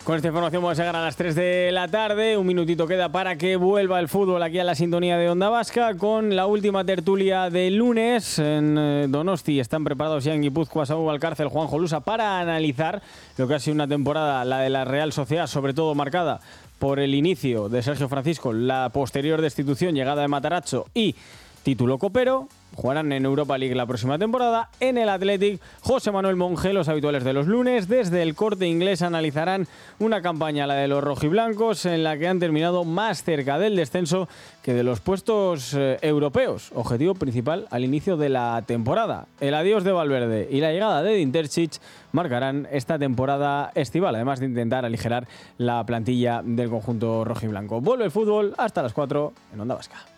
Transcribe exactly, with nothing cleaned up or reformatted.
Con esta información vamos a llegar a las tres de la tarde. Un minutito queda para que vuelva el fútbol aquí a la sintonía de Onda Vasca con la última tertulia del lunes. En Donosti están preparados ya en Guipúzcoa, Saúl Valcárcel, Juanjo Lusa, para analizar lo que ha sido una temporada, la de la Real Sociedad, sobre todo marcada por el inicio de Sergio Francisco, la posterior destitución, llegada de Matarazzo y título copero. Jugarán en Europa League la próxima temporada. En el Athletic, José Manuel Monge, los habituales de los lunes, desde el Corte Inglés analizarán una campaña, la de los rojiblancos, en la que han terminado más cerca del descenso que de los puestos eh, europeos, objetivo principal al inicio de la temporada. El adiós de Valverde y la llegada de Edin Terzic marcarán esta temporada estival, además de intentar aligerar la plantilla del conjunto rojiblanco. Vuelve el fútbol hasta las cuatro en Onda Vasca.